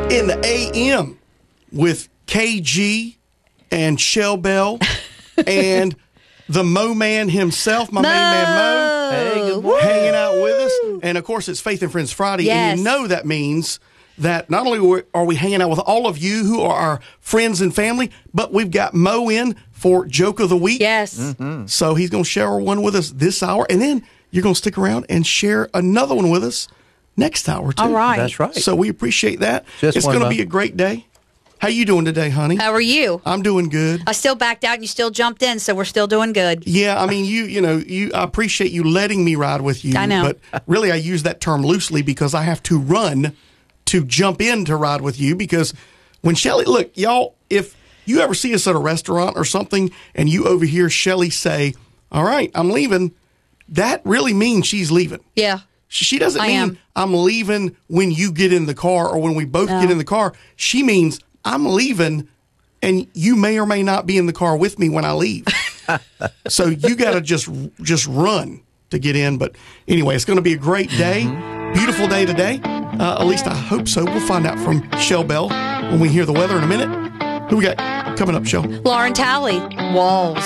in the AM with KG and Shell Bell and the Mo Man himself, my main man Mo, Hey, good morning. hanging out with us. And, of course, it's Faith and Friends Friday. Yes. And you know that means that not only are we hanging out with all of you who are our friends and family, but we've got Mo in for Joke of the Week. Yes. So he's going to share one with us this hour. And then you're going to stick around and share another one with us next hour, too. All right. That's right. So we appreciate that. Just it's one going to month. be a great day. How you doing today, honey? How are you? I'm doing good. I still backed out and you still jumped in, so we're still doing good. Yeah, I mean, I appreciate you letting me ride with you. I know. But really, I use that term loosely because I have to run to jump in to ride with you because when Shelly, look, y'all, if you ever see us at a restaurant or something and you overhear Shelly say, all right, I'm leaving, that really means she's leaving. Yeah. She doesn't I mean am. I'm leaving when you get in the car or when we both get in the car. She means I'm leaving and you may or may not be in the car with me when I leave. So you got to just run to get in. But anyway, it's going to be a great day. Beautiful day today. At least I hope so. We'll find out from Shell Bell when we hear the weather in a minute. Who we got coming up, Shell? Lauren Talley, Walls.